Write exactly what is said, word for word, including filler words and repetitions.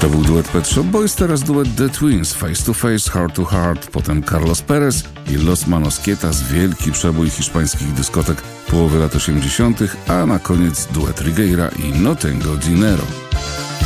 To był duet Pet Shop Boys, teraz duet The Twins, Face to Face, Heart to Heart, potem Carlos Perez i Los Manos Quietas, wielki przebój hiszpańskich dyskotek połowy lat osiemdziesiątych, a na koniec duet Rigueira i No Tengo Dinero.